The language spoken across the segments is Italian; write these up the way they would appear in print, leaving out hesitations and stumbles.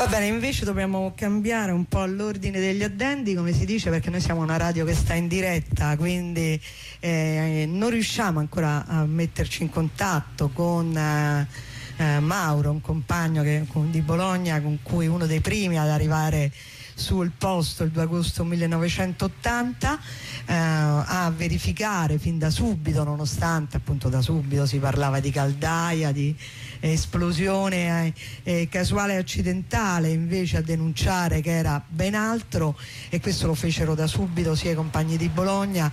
Va bene, invece dobbiamo cambiare un po' l'ordine degli addendi, come si dice, perché noi siamo una radio che sta in diretta, quindi non riusciamo ancora a metterci in contatto con Mauro, un compagno di Bologna con cui uno dei primi ad arrivare sul posto il 2 agosto 1980, a verificare fin da subito, nonostante appunto da subito si parlava di caldaia, di esplosione casuale accidentale, invece a denunciare che era ben altro, e questo lo fecero da subito sia i compagni di Bologna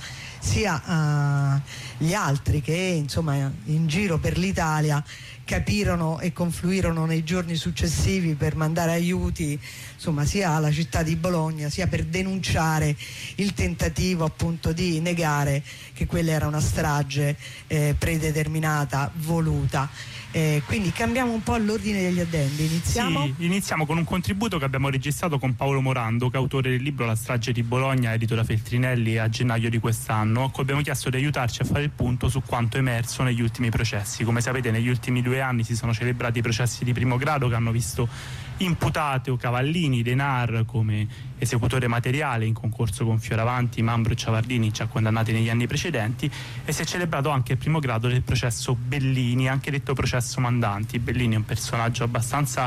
sia gli altri che insomma in giro per l'Italia capirono e confluirono nei giorni successivi per mandare aiuti, insomma, sia alla città di Bologna sia per denunciare il tentativo appunto di negare che quella era una strage predeterminata, voluta. Quindi cambiamo un po' l'ordine degli addendi. Iniziamo con un contributo che abbiamo registrato con Paolo Morando, che è autore del libro La strage di Bologna, edito da Feltrinelli a gennaio di quest'anno, a cui abbiamo chiesto di aiutarci a fare il punto su quanto emerso negli ultimi processi. Come sapete, negli ultimi 2 anni si sono celebrati i processi di primo grado che hanno visto imputato Cavallini, Denar come esecutore materiale in concorso con Fioravanti, Mambro e Ciavardini, già condannati negli anni precedenti, e si è celebrato anche il primo grado del processo Bellini, anche detto processo Mandanti. Bellini è un personaggio abbastanza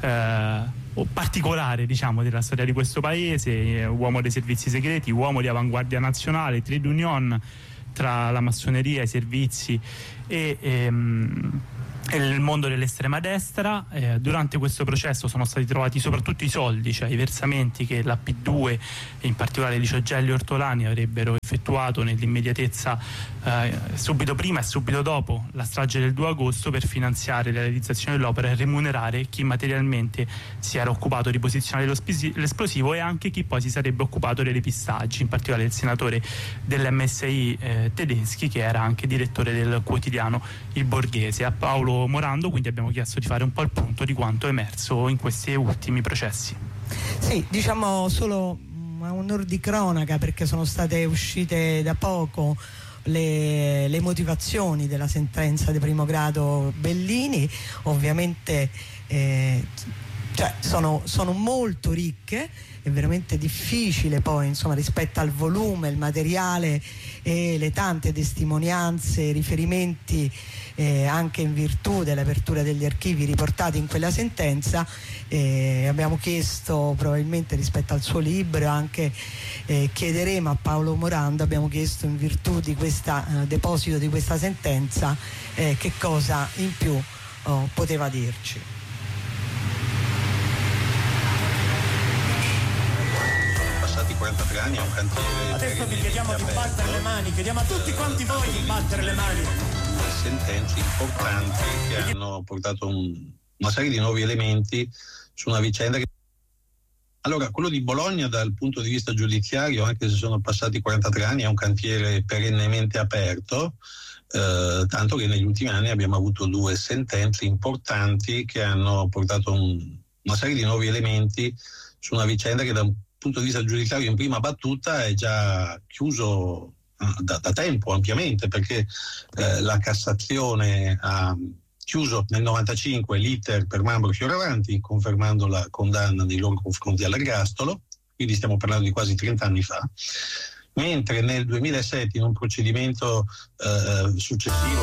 particolare, diciamo, della storia di questo paese, uomo dei servizi segreti, uomo di avanguardia nazionale, trade union tra la massoneria, i servizi e il mondo dell'estrema destra. Durante questo processo sono stati trovati soprattutto i soldi, cioè i versamenti che la P2, in particolare Licio Gelli e Ortolani, avrebbero effettuato nell'immediatezza subito prima e subito dopo la strage del 2 agosto per finanziare la realizzazione dell'opera e remunerare chi materialmente si era occupato di posizionare l'esplosivo e anche chi poi si sarebbe occupato dei depistaggi, in particolare il senatore dell'MSI Tedeschi, che era anche direttore del quotidiano Il Borghese. A Paolo Morando quindi abbiamo chiesto di fare un po' il punto di quanto è emerso in questi ultimi processi. Sì, diciamo solo a onor di cronaca, perché sono state uscite da poco le motivazioni della sentenza di primo grado Bellini. Ovviamente sono molto ricche, è veramente difficile poi, insomma, rispetto al volume, il materiale e le tante testimonianze, riferimenti anche in virtù dell'apertura degli archivi riportati in quella sentenza. Abbiamo chiesto, probabilmente rispetto al suo libro, anche chiederemo a Paolo Morando, abbiamo chiesto in virtù di questo deposito di questa sentenza che cosa in più poteva dirci. Sono passati 43 anni a un cantiere. Adesso vi chiediamo di battere le mani, chiediamo a tutti quanti voi di battere le mani. Sentenze importanti che hanno portato una serie di nuovi elementi su una vicenda che... Allora, quello di Bologna dal punto di vista giudiziario, anche se sono passati 43 anni, è un cantiere perennemente aperto, tanto che negli ultimi anni abbiamo avuto 2 sentenze importanti che hanno portato una serie di nuovi elementi su una vicenda che da un punto di vista giudiziario in prima battuta è già chiuso da tempo ampiamente, perché la Cassazione ha chiuso nel 95 l'iter per Mambro e Fioravanti, confermando la condanna nei loro confronti all'ergastolo, quindi stiamo parlando di quasi 30 anni fa, mentre nel 2007 in un procedimento successivo,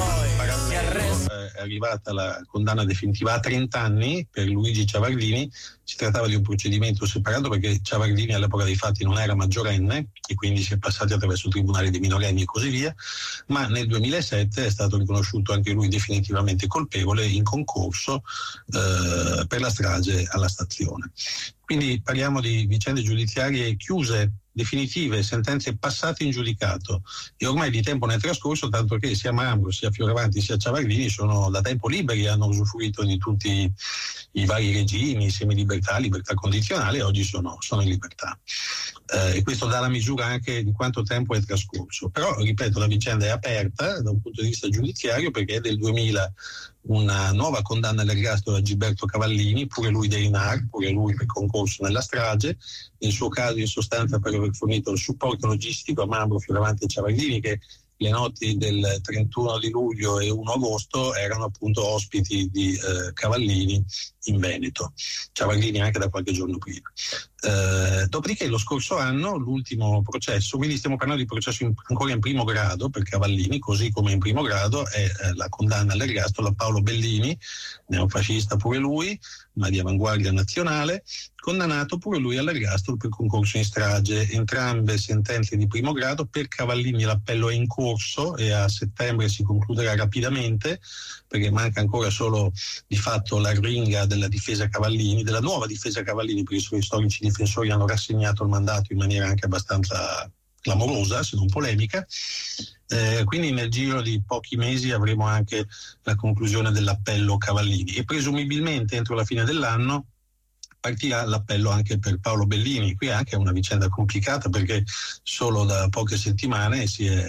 è arrivata la condanna definitiva a 30 anni per Luigi Ciavardini. Si trattava di un procedimento separato perché Ciavardini all'epoca dei fatti non era maggiorenne e quindi si è passati attraverso il Tribunale dei minorenni e così via, ma nel 2007 è stato riconosciuto anche lui definitivamente colpevole in concorso per la strage alla stazione. Quindi parliamo di vicende giudiziarie chiuse, definitive, sentenze passate in giudicato, e ormai di tempo ne è trascorso, tanto che sia Mambro, sia Fioravanti, sia Ciavardini sono da tempo liberi, hanno usufruito di tutti i vari regimi, semilibertà, libertà condizionale, e oggi sono in libertà. E questo dà la misura anche di quanto tempo è trascorso. Però, ripeto, la vicenda è aperta da un punto di vista giudiziario, perché è del 2000 una nuova condanna all'ergastolo a Gilberto Cavallini, pure lui dei NAR, pure lui per concorso nella strage, nel suo caso in sostanza per aver fornito il supporto logistico a Mambro, Fioravanti e Ciavardini, che le notti del 31 di luglio e 1 agosto erano appunto ospiti di Cavallini in Veneto, Ciavardini anche da qualche giorno prima. Dopodiché lo scorso anno l'ultimo processo, quindi stiamo parlando di processo ancora in primo grado per Cavallini, così come in primo grado è la condanna all'ergastolo a Paolo Bellini, neofascista pure lui, ma di avanguardia nazionale, condannato pure lui all'ergastolo per concorso in strage. Entrambe sentenze di primo grado. Per Cavallini l'appello è in corso e a settembre si concluderà rapidamente, perché manca ancora solo di fatto l'arringa della difesa Cavallini, della nuova difesa Cavallini, perché i suoi storici difensori hanno rassegnato il mandato in maniera anche abbastanza clamorosa, se non polemica. Quindi nel giro di pochi mesi avremo anche la conclusione dell'appello Cavallini e presumibilmente entro la fine dell'anno partirà l'appello anche per Paolo Bellini. Qui è anche una vicenda complicata, perché solo da poche settimane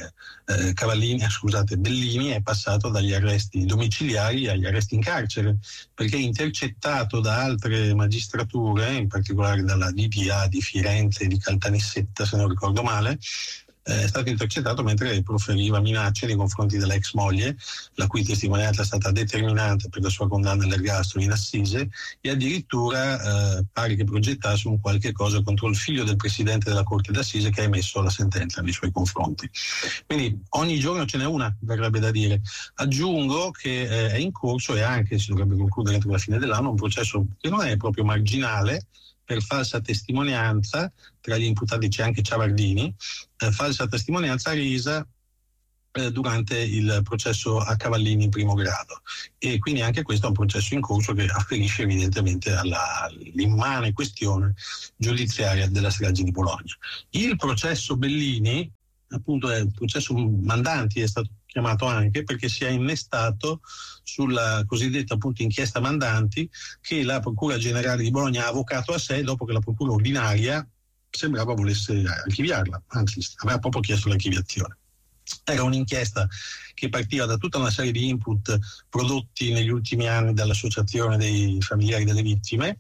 Bellini è passato dagli arresti domiciliari agli arresti in carcere, perché intercettato da altre magistrature, in particolare dalla DDA di Firenze e di Caltanissetta, se non ricordo male, è stato intercettato mentre proferiva minacce nei confronti della ex moglie, la cui testimonianza è stata determinante per la sua condanna all'ergastolo in Assise, e addirittura pare che progettasse un qualche cosa contro il figlio del presidente della Corte d'Assise, che ha emesso la sentenza nei suoi confronti. Quindi ogni giorno ce n'è una, verrebbe da dire. Aggiungo che è in corso, e anche si dovrebbe concludere entro la fine dell'anno, un processo che non è proprio marginale, per falsa testimonianza. Tra gli imputati c'è anche Ciavardini, falsa testimonianza resa durante il processo a Cavallini in primo grado, e quindi anche questo è un processo in corso che afferisce evidentemente all'immane questione giudiziaria della strage di Bologna. Il processo Bellini, appunto, è un processo Mandanti, è stato chiamato anche perché si è innestato sulla cosiddetta appunto inchiesta Mandanti, che la Procura Generale di Bologna ha avvocato a sé dopo che la Procura Ordinaria sembrava volesse archiviarla, anzi aveva proprio chiesto l'archiviazione. Era un'inchiesta che partiva da tutta una serie di input prodotti negli ultimi anni dall'Associazione dei familiari delle vittime,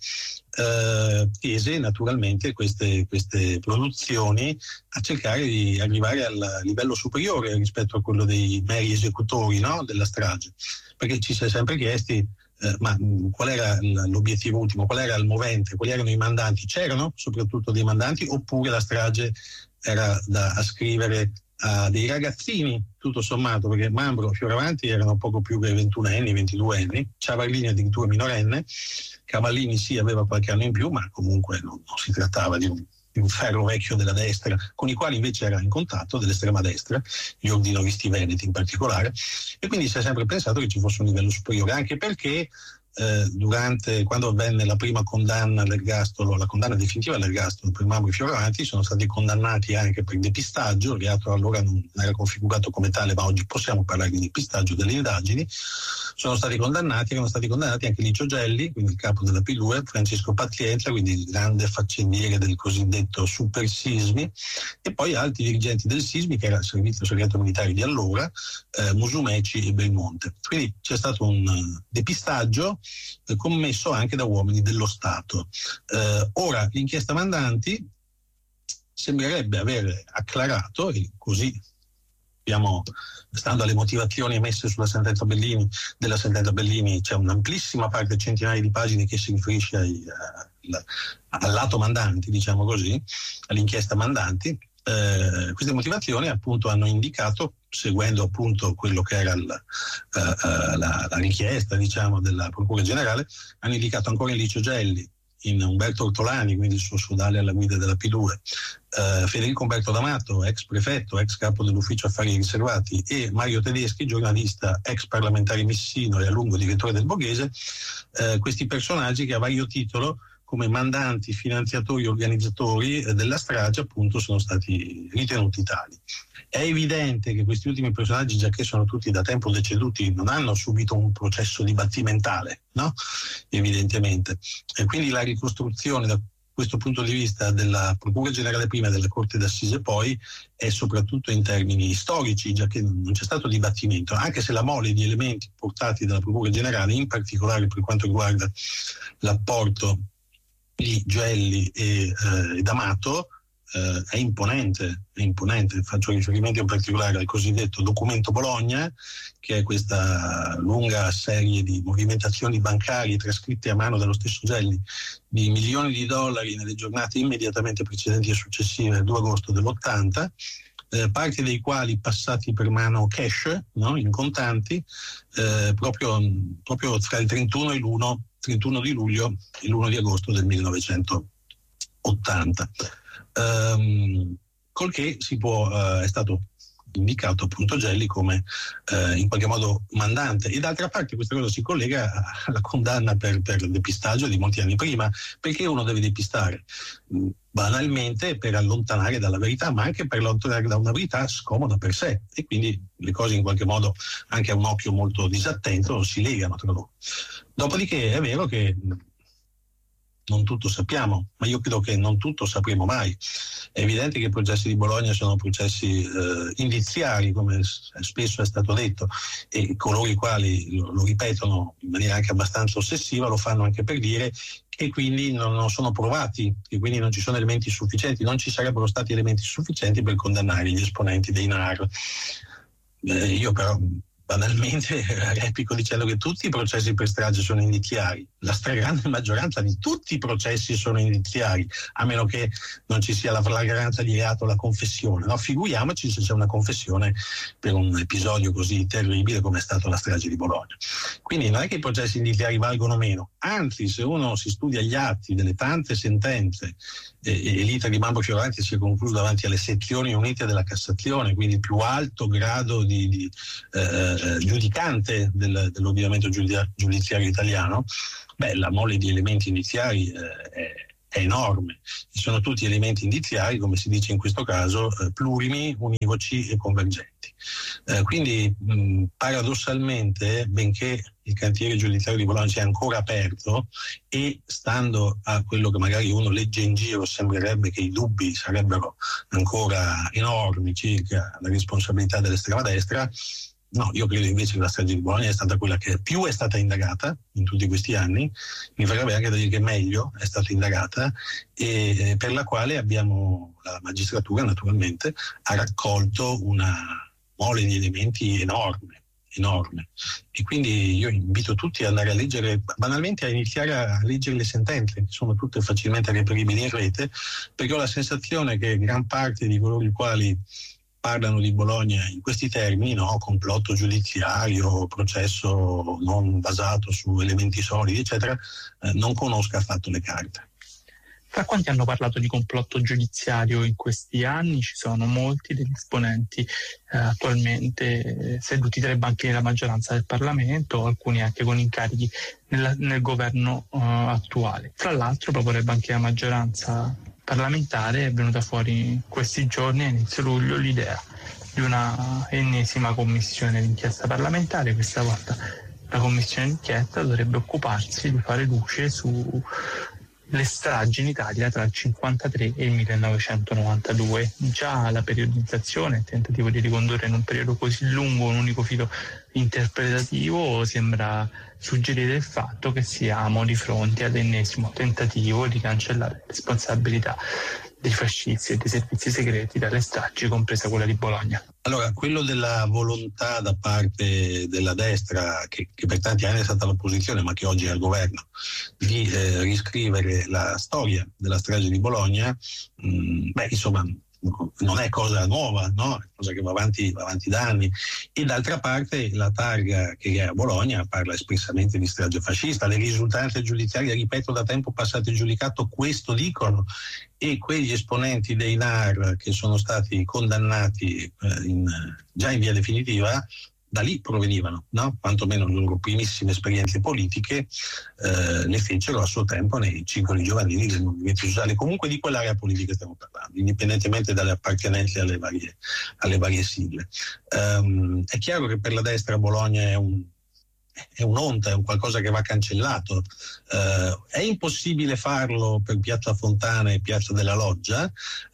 tese naturalmente queste produzioni a cercare di arrivare al livello superiore rispetto a quello dei meri esecutori, no? Della strage, perché ci si è sempre chiesti ma qual era l'obiettivo ultimo, qual era il movente, quali erano i mandanti? C'erano soprattutto dei mandanti, oppure la strage era da ascrivere a dei ragazzini tutto sommato, perché Mambro e Fioravanti erano poco più che 21 anni, 22 anni, Ciavardini addirittura minorenne, Cavallini sì, aveva qualche anno in più, ma comunque non si trattava di un ferro vecchio della destra, con i quali invece era in contatto, dell'estrema destra, gli ordinoristi veneti in particolare, e quindi si è sempre pensato che ci fosse un livello superiore, anche perché quando avvenne la prima condanna all'ergastolo, la condanna definitiva all'ergastolo per Mambro e Fioravanti, sono stati condannati anche per depistaggio. Il reato allora non era configurato come tale, ma oggi possiamo parlare di depistaggio delle indagini. Erano stati condannati anche Licio Gelli, quindi il capo della P2, Francesco Pazienza, quindi il grande faccendiere del cosiddetto Super Sismi, e poi altri dirigenti del Sismi, che era il servizio segreto militare di allora, Musumeci e Belmonte. Quindi c'è stato un depistaggio commesso anche da uomini dello Stato. Ora l'inchiesta Mandanti sembrerebbe aver acclarato, e così stando alle motivazioni emesse sulla sentenza Bellini, della sentenza Bellini c'è un'amplissima parte, centinaia di pagine, che si riferisce al lato Mandanti, diciamo così, all'inchiesta Mandanti. Queste motivazioni appunto hanno indicato, seguendo appunto quello che era la richiesta, diciamo, della Procura Generale, hanno indicato ancora in Licio Gelli, in Umberto Ortolani, quindi il suo sodale alla guida della P2, Federico Umberto D'Amato, ex prefetto, ex capo dell'ufficio affari riservati, e Mario Tedeschi, giornalista, ex parlamentare messino e a lungo direttore del Borghese, questi personaggi che a vario titolo, come mandanti, finanziatori, organizzatori della strage, appunto sono stati ritenuti tali. È evidente che questi ultimi personaggi, già che sono tutti da tempo deceduti, non hanno subito un processo dibattimentale, no? Evidentemente. E quindi la ricostruzione da questo punto di vista della Procura Generale prima e della Corte d'Assise poi è soprattutto in termini storici, già che non c'è stato dibattimento, anche se la mole di elementi portati dalla Procura Generale, in particolare per quanto riguarda l'apporto di Gelli e D'Amato, è imponente. Faccio riferimento in particolare al cosiddetto documento Bologna, che è questa lunga serie di movimentazioni bancarie trascritte a mano dallo stesso Gelli di milioni di dollari nelle giornate immediatamente precedenti e successive al 2 agosto dell'80, parte dei quali passati per mano cash, no? In contanti, proprio tra il 31 di luglio e l'1 di agosto del 1980. Col che è stato indicato appunto Gelli come in qualche modo mandante, e d'altra parte questa cosa si collega alla condanna per depistaggio di molti anni prima. Perché uno deve depistare? Banalmente per allontanare dalla verità, ma anche per allontanare da una verità scomoda per sé, e quindi le cose in qualche modo anche a un occhio molto disattento si legano tra loro. Dopodiché è vero che non tutto sappiamo, ma io credo che non tutto sapremo mai. È evidente che i processi di Bologna sono processi indiziari, come spesso è stato detto, e coloro i quali lo ripetono in maniera anche abbastanza ossessiva lo fanno anche per dire che quindi non sono provati, che quindi non ci sono elementi sufficienti, non ci sarebbero stati elementi sufficienti per condannare gli esponenti dei NAR. Io però banalmente replico dicendo che tutti i processi per strage sono indiziari, la stragrande maggioranza di tutti i processi sono indiziari, a meno che non ci sia la flagranza di reato, la confessione, no? Figuriamoci se c'è una confessione per un episodio così terribile come è stato la strage di Bologna. Quindi non è che i processi indiziari valgono meno, anzi, se uno si studia gli atti delle tante sentenze e l'iter di Mambo Fioravanti si è concluso davanti alle sezioni unite della Cassazione, quindi il più alto grado di giudicante dell'ordinamento giudiziario italiano, la mole di elementi indiziari è enorme. Sono tutti elementi indiziari, come si dice in questo caso, plurimi, univoci e convergenti. Quindi paradossalmente, benché il cantiere giudiziario di Bologna sia ancora aperto, e stando a quello che magari uno legge in giro sembrerebbe che i dubbi sarebbero ancora enormi circa la responsabilità dell'estrema destra, no, io credo invece che la strage di Bologna è stata quella che più è stata indagata in tutti questi anni, mi verrebbe anche da dire che meglio è stata indagata, e per la quale la magistratura naturalmente ha raccolto una mole di elementi enorme. E quindi io invito tutti ad andare a leggere, banalmente a iniziare a leggere le sentenze, che sono tutte facilmente reperibili in rete, perché ho la sensazione che gran parte di coloro i quali parlano di Bologna in questi termini, no? Complotto giudiziario, processo non basato su elementi solidi, eccetera, non conosca affatto le carte. Tra quanti hanno parlato di complotto giudiziario in questi anni? Ci sono molti degli esponenti attualmente seduti tra i banchi della maggioranza del Parlamento, alcuni anche con incarichi nel governo attuale. Tra l'altro, proprio nei banchi della maggioranza parlamentare è venuta fuori in questi giorni, a inizio luglio, l'idea di una ennesima commissione d'inchiesta parlamentare. Questa volta la commissione d'inchiesta dovrebbe occuparsi di fare luce su le stragi in Italia tra il 1953 e il 1992. Già la periodizzazione, il tentativo di ricondurre in un periodo così lungo un unico filo interpretativo, sembra suggerire il fatto che siamo di fronte ad ennesimo tentativo di cancellare le responsabilità dei fascisti e dei servizi segreti dalle stragi, compresa quella di Bologna. Allora, quello della volontà da parte della destra, che per tanti anni è stata l'opposizione ma che oggi è al governo, di riscrivere la storia della strage di Bologna, insomma, non è cosa nuova, no? È cosa che va avanti da anni. E d'altra parte la targa che è a Bologna parla espressamente di strage fascista. Le risultanze giudiziarie, ripeto, da tempo passato in giudicato questo dicono, e quegli esponenti dei NAR che sono stati condannati già in via definitiva da lì provenivano, no? Quantomeno le loro primissime esperienze politiche le fecero a suo tempo nei circoli giovanili del movimento sociale, comunque di quell'area politica stiamo parlando, indipendentemente dalle appartenenze alle varie sigle. È chiaro che per la destra Bologna è un'onta, è un qualcosa che va cancellato. È impossibile farlo per Piazza Fontana e Piazza della Loggia,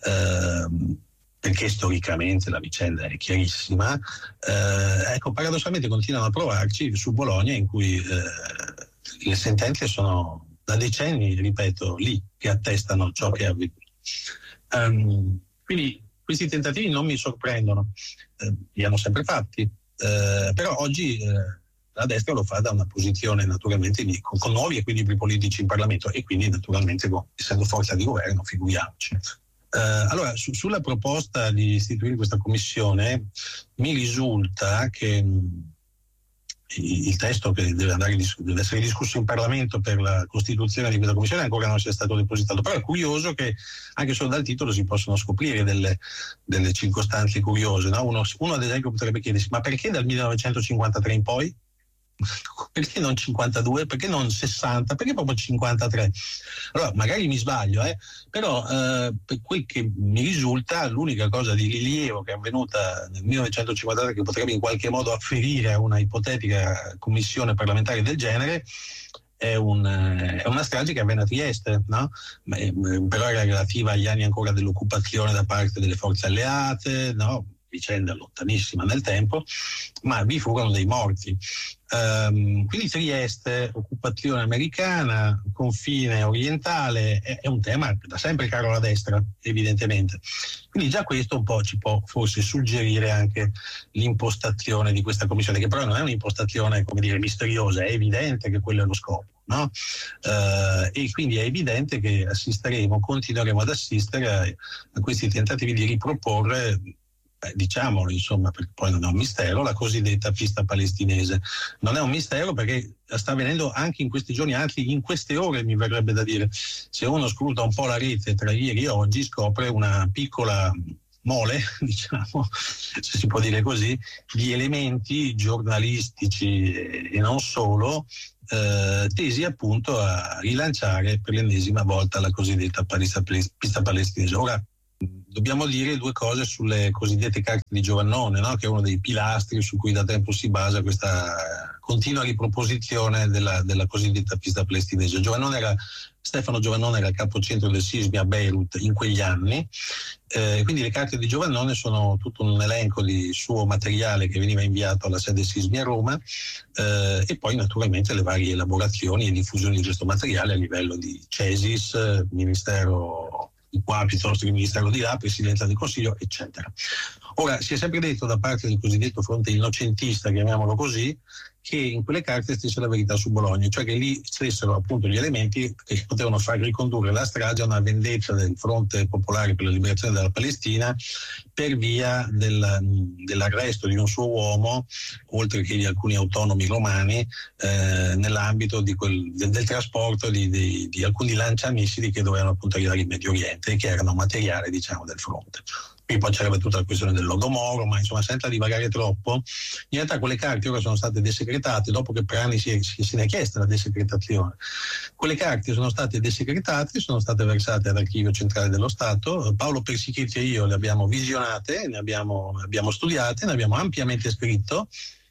perché storicamente la vicenda è chiarissima. Paradossalmente continuano a provarci su Bologna, in cui le sentenze sono da decenni, ripeto, lì che attestano ciò che è avvenuto. Quindi questi tentativi non mi sorprendono, li hanno sempre fatti, però oggi la destra lo fa da una posizione naturalmente con nuovi equilibri politici in Parlamento e quindi naturalmente essendo forza di governo, figuriamoci. Allora, sulla proposta di istituire questa commissione mi risulta che il testo che deve essere discusso in Parlamento per la costituzione di questa commissione ancora non sia stato depositato, però è curioso che anche solo dal titolo si possono scoprire delle circostanze curiose, no? Uno ad esempio potrebbe chiedersi: ma perché dal 1953 in poi? Perché non 52? Perché non 60? Perché proprio 53? Allora magari mi sbaglio, però per quel che mi risulta l'unica cosa di rilievo che è avvenuta nel 1953 che potrebbe in qualche modo afferire a una ipotetica commissione parlamentare del genere è una strage che avvenne a Trieste, no? Però era relativa agli anni ancora dell'occupazione da parte delle forze alleate, no? Vicenda lontanissima nel tempo, ma vi furono dei morti. Quindi Trieste, occupazione americana, confine orientale, è un tema da sempre caro alla destra, evidentemente. Quindi già questo un po' ci può forse suggerire anche l'impostazione di questa commissione, che però non è un'impostazione, come dire, misteriosa, è evidente che quello è lo scopo. No? E quindi è evidente che continueremo ad assistere a questi tentativi di riproporre, diciamolo insomma, perché poi non è un mistero, la cosiddetta pista palestinese. Non è un mistero perché sta avvenendo anche in questi giorni, anzi in queste ore mi verrebbe da dire. Se uno scruta un po' la rete tra ieri e oggi scopre una piccola mole, diciamo, se si può dire così, di elementi giornalistici e non solo, tesi appunto a rilanciare per l'ennesima volta la cosiddetta pista palestinese. Ora, dobbiamo dire due cose sulle cosiddette carte di Giovannone, no? Che è uno dei pilastri su cui da tempo si basa questa continua riproposizione della cosiddetta pista palestinese. Stefano Giovannone era il capocentro del SISMI a Beirut in quegli anni, quindi le carte di Giovannone sono tutto un elenco di suo materiale che veniva inviato alla sede SISMI a Roma, e poi naturalmente le varie elaborazioni e diffusioni di questo materiale a livello di CESIS, Ministero di qua piuttosto che il Ministero di là, Presidenza del Consiglio, eccetera. Ora, si è sempre detto da parte del cosiddetto fronte innocentista, chiamiamolo così, che in quelle carte stesse la verità su Bologna, cioè che lì stessero appunto gli elementi che potevano far ricondurre la strage a una vendetta del Fronte Popolare per la Liberazione della Palestina per via dell'arresto di un suo uomo, oltre che di alcuni autonomi romani, nell'ambito del trasporto di alcuni lanciamissili che dovevano appunto arrivare in Medio Oriente e che erano materiale, diciamo, del fronte. Qui poi c'era tutta la questione del lodo Moro, ma insomma senza divagare troppo, in realtà quelle carte ora sono state desecretate dopo che per anni se ne è chiesta la desecretazione. Quelle carte sono state desecretate, sono state versate all'Archivio Centrale dello Stato. Paolo Persichetti e io le abbiamo visionate, ne abbiamo studiate, ne abbiamo ampiamente scritto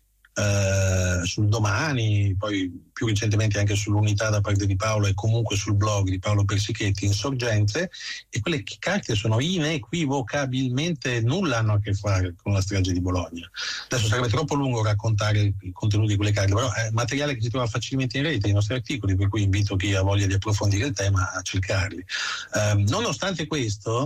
sul Domani, poi più recentemente anche sull'Unità da parte di Paolo e comunque sul blog di Paolo Persichetti, Insorgenze, e quelle carte sono inequivocabilmente nulla hanno a che fare con la strage di Bologna. Adesso sarebbe troppo lungo raccontare i contenuti di quelle carte, però è materiale che si trova facilmente in rete, i nostri articoli, per cui invito chi ha voglia di approfondire il tema a cercarli. Nonostante questo,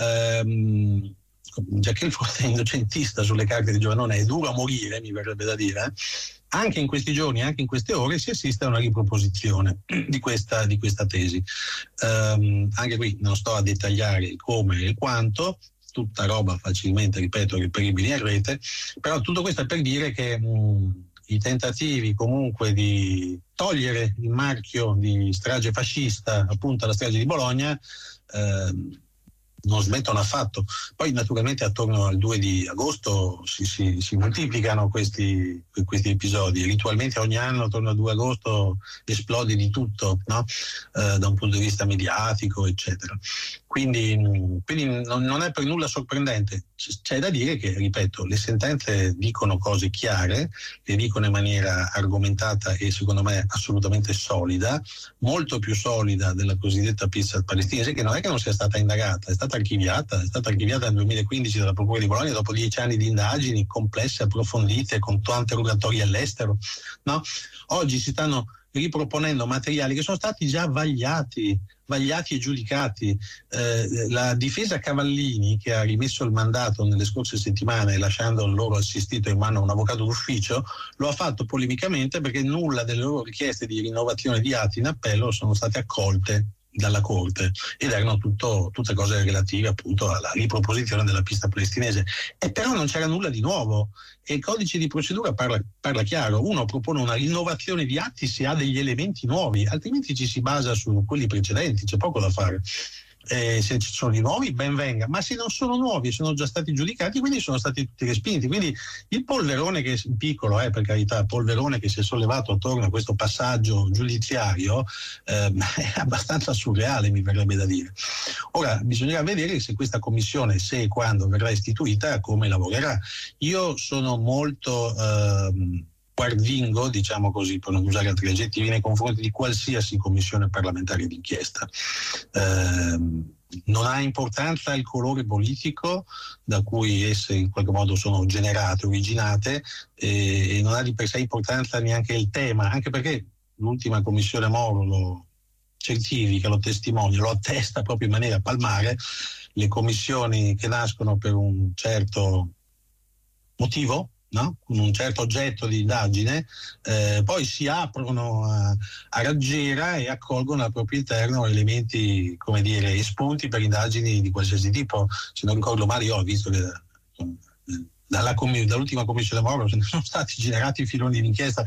già che il fronte innocentista sulle carte di Giovannone è duro a morire, mi verrebbe da dire, anche in questi giorni, anche in queste ore si assiste a una riproposizione di questa tesi. Anche qui non sto a dettagliare il come e il quanto, tutta roba facilmente, ripeto, reperibili in rete, però tutto questo è per dire che i tentativi comunque di togliere il marchio di strage fascista appunto alla strage di Bologna non smettono affatto. Poi naturalmente attorno al 2 di agosto si moltiplicano questi episodi. Ritualmente ogni anno attorno al 2 agosto esplode di tutto, no? Da un punto di vista mediatico, eccetera. Quindi non è per nulla sorprendente. C'è da dire che, ripeto, le sentenze dicono cose chiare, le dicono in maniera argomentata e secondo me assolutamente solida, molto più solida della cosiddetta pista palestinese, che non è che non sia stata indagata, è stata archiviata nel 2015 dalla Procura di Bologna dopo 10 anni di indagini complesse, approfondite, con tanti interrogatori all'estero, no? Oggi si stanno riproponendo materiali che sono stati già vagliati e giudicati. La difesa Cavallini, che ha rimesso il mandato nelle scorse settimane lasciando il loro assistito in mano a un avvocato d'ufficio, lo ha fatto polemicamente perché nulla delle loro richieste di rinnovazione di atti in appello sono state accolte dalla Corte ed erano tutte cose relative appunto alla riproposizione della pista palestinese, e però non c'era nulla di nuovo e il codice di procedura parla chiaro: uno propone una rinnovazione di atti se ha degli elementi nuovi, altrimenti ci si basa su quelli precedenti, c'è poco da fare. Se ci sono di nuovi ben venga, ma se non sono nuovi, sono già stati giudicati, quindi sono stati tutti respinti. Quindi il polverone, che piccolo per carità, polverone che si è sollevato attorno a questo passaggio giudiziario è abbastanza surreale, mi verrebbe da dire. Ora bisognerà vedere se questa commissione, se e quando verrà istituita, come lavorerà. Io sono molto guardingo, diciamo così, per non usare altri aggettivi, nei confronti di qualsiasi commissione parlamentare d'inchiesta. Non ha importanza il colore politico da cui esse in qualche modo sono generate, originate, e non ha di per sé importanza neanche il tema, anche perché l'ultima commissione Moro lo certifica, lo testimonia, lo attesta proprio in maniera palmare. Le commissioni che nascono per un certo motivo, no? Con un certo oggetto di indagine, poi si aprono a raggiera e accolgono al proprio interno elementi, come dire, espunti per indagini di qualsiasi tipo. Se non ricordo male, io ho visto che dall'ultima commissione Moro sono stati generati filoni di inchiesta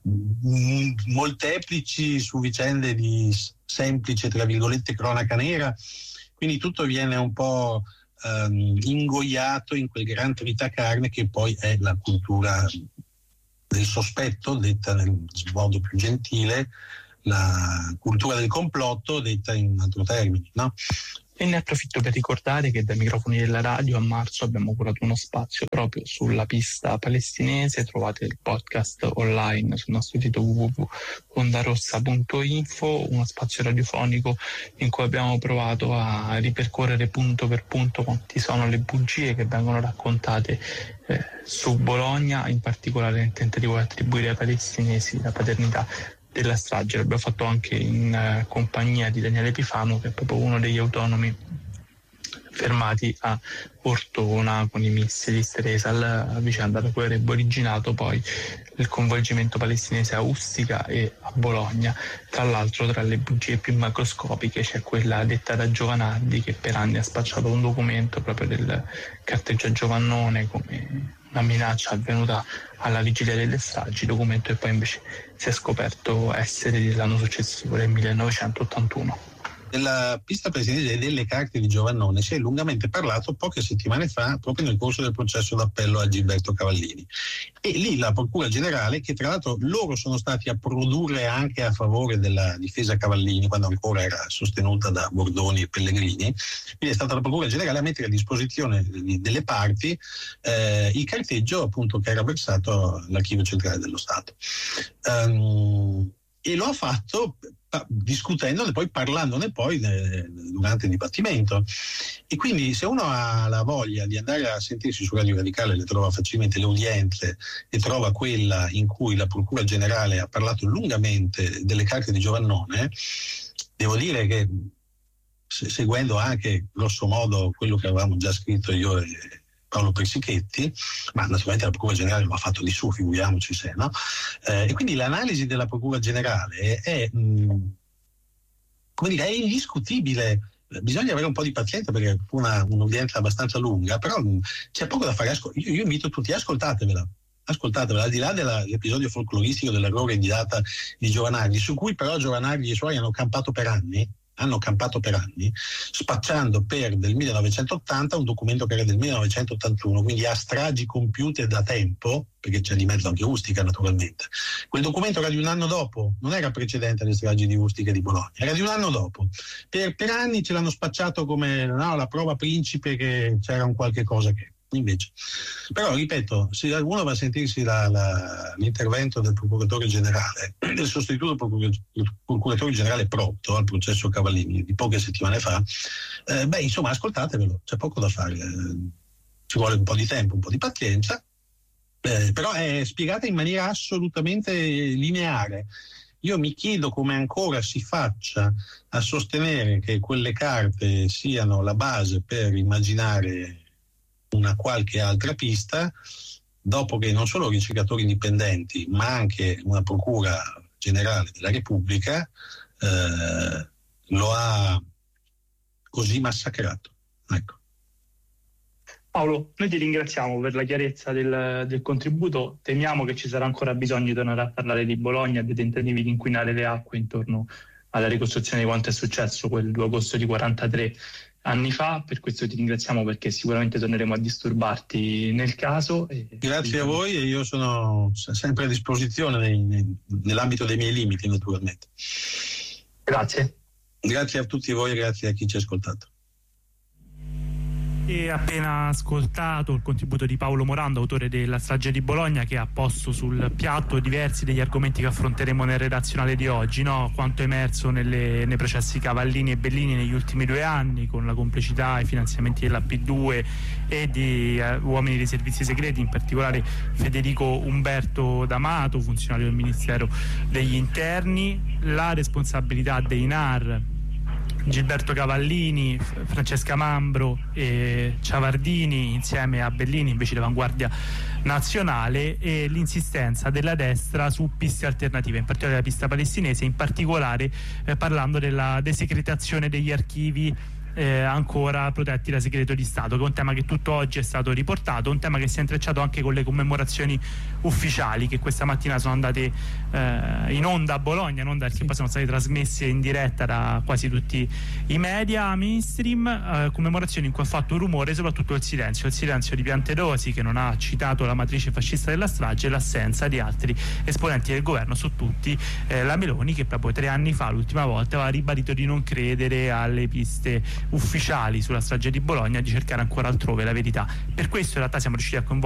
molteplici su vicende di semplice, tra virgolette, cronaca nera, quindi tutto viene un po' ingoiato in quel gran tritacarne che poi è la cultura del sospetto, detta nel modo più gentile, la cultura del complotto, detta in un altro termine, no? E ne approfitto per ricordare che dai microfoni della radio a marzo abbiamo curato uno spazio proprio sulla pista palestinese. Trovate il podcast online sul nostro sito www.ondarossa.info, uno spazio radiofonico in cui abbiamo provato a ripercorrere punto per punto quanti sono le bugie che vengono raccontate su Bologna, in particolare nel tentativo di attribuire ai palestinesi la paternità della strage. L'abbiamo fatto anche in compagnia di Daniele Epifano, che è proprio uno degli autonomi fermati a Ortona con i missili Stresa, la vicenda da cui avrebbe originato poi il coinvolgimento palestinese a Ustica e a Bologna. Tra l'altro, tra le bugie più macroscopiche c'è quella detta da Giovanardi, che per anni ha spacciato un documento proprio del carteggio a Giovannone come una minaccia avvenuta alla vigilia delle stragi, documento che poi invece si è scoperto essere dell'anno successivo, del 1981. Della pista palestinese e delle carte di Giovannone si è lungamente parlato poche settimane fa, proprio nel corso del processo d'appello a Gilberto Cavallini, e lì la Procura Generale, che tra l'altro loro sono stati a produrre anche a favore della difesa Cavallini quando ancora era sostenuta da Bordoni e Pellegrini, quindi è stata la Procura Generale a mettere a disposizione delle parti il carteggio appunto che era versato all'Archivio Centrale dello Stato, e lo ha fatto discutendone, poi parlandone poi durante il dibattimento. E quindi se uno ha la voglia di andare a sentirsi su Radio Radicale, le trova facilmente le udienze, e trova quella in cui la Procura Generale ha parlato lungamente delle carte di Giovannone. Devo dire che, seguendo anche grosso modo quello che avevamo già scritto io e Paolo Persichetti, ma naturalmente la Procura Generale lo ha fatto di su, figuriamoci se, no? E quindi l'analisi della Procura Generale è indiscutibile. Bisogna avere un po' di pazienza perché è un'udienza abbastanza lunga, però c'è poco da fare. Io invito tutti, ascoltatevela, al di là dell'episodio folcloristico dell'errore di data di Giovanardi, su cui però Giovanardi e i suoi hanno campato per anni, spacciando per del 1980 un documento che era del 1981, quindi a stragi compiute da tempo, perché c'è di mezzo anche Ustica naturalmente. Quel documento era di un anno dopo, non era precedente alle stragi di Ustica e di Bologna, era di un anno dopo. Per anni ce l'hanno spacciato come la prova principe che c'era un qualche cosa che... Invece, però ripeto, se uno va a sentirsi l'intervento del procuratore generale, del sostituto procuratore generale Protto al processo Cavallini di poche settimane fa, insomma ascoltatevelo, c'è poco da fare, ci vuole un po' di tempo, un po' di pazienza, però è spiegata in maniera assolutamente lineare. Io mi chiedo come ancora si faccia a sostenere che quelle carte siano la base per immaginare una qualche altra pista, dopo che non solo ricercatori indipendenti ma anche una procura generale della Repubblica lo ha così massacrato. Ecco. Paolo, noi ti ringraziamo per la chiarezza del contributo. Temiamo che ci sarà ancora bisogno di tornare a parlare di Bologna e dei tentativi di inquinare le acque intorno alla ricostruzione di quanto è successo quel 2 agosto di 43 anni fa. Per questo ti ringraziamo, perché sicuramente torneremo a disturbarti nel caso. Grazie a voi, e io sono sempre a disposizione nell'ambito dei miei limiti, naturalmente. Grazie. Grazie a tutti voi e grazie a chi ci ha ascoltato. E appena ascoltato il contributo di Paolo Morando, autore della strage di Bologna, che ha posto sul piatto diversi degli argomenti che affronteremo nel redazionale di oggi, no? Quanto emerso nei processi Cavallini e Bellini negli ultimi 2 anni, con la complicità e i finanziamenti della P2 e di uomini dei servizi segreti, in particolare Federico Umberto D'Amato, funzionario del Ministero degli Interni, la responsabilità dei NAR, Gilberto Cavallini, Francesca Mambro e Ciavardini insieme a Bellini, invece l'Avanguardia Nazionale, e l'insistenza della destra su piste alternative, in particolare la pista palestinese, in particolare parlando della desecretazione degli archivi ancora protetti da segreto di Stato, che è un tema che tutto oggi è stato riportato, un tema che si è intrecciato anche con le commemorazioni ufficiali che questa mattina sono andate in onda a Bologna, in onda perché poi sono state trasmesse in diretta da quasi tutti i media mainstream, commemorazioni in cui ha fatto rumore soprattutto il silenzio di Piantedosi, che non ha citato la matrice fascista della strage, e l'assenza di altri esponenti del governo, su tutti la Meloni, che proprio 3 anni fa, l'ultima volta, aveva ribadito di non credere alle piste ufficiali sulla strage di Bologna, di cercare ancora altrove la verità. Per questo in realtà siamo riusciti a coinvolgere